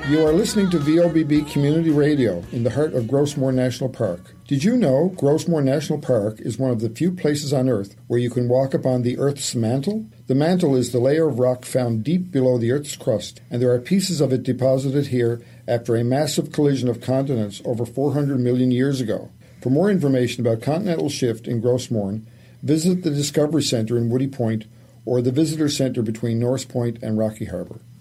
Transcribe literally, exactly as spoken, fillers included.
You are listening to V O B B Community Radio in the heart of Grossmoor National Park. Did you know Grossmoor National Park is one of the few places on Earth where you can walk upon the Earth's mantle? The mantle is the layer of rock found deep below the Earth's crust, and there are pieces of it deposited here after a massive collision of continents over four hundred million years ago. For more information about continental shift in Grossmoor, visit the Discovery Center in Woody Point or the Visitor Center between North Point and Rocky Harbor.